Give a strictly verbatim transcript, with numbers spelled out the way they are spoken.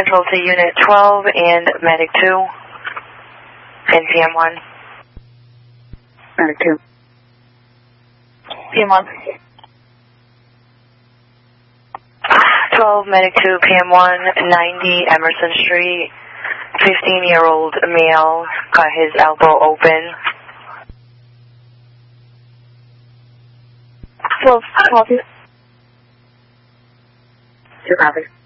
Control to Unit twelve and Medic two. And P M one. Medic two. P M one. twelve, Medic two, P M one, ninety Emerson Street. fifteen-year-old male got his elbow open. twelve, copy. Two copies.